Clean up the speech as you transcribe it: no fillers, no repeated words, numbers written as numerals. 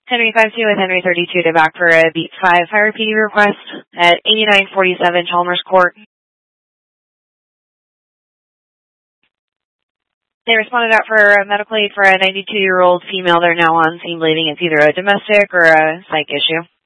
Henry 52 with Henry 32 to back for a beat 5 fire PD request at 8947 Chalmers Court. They responded out for medical aid for a 92-year-old female. They're now on scene bleeding. It's either a domestic or a psych issue.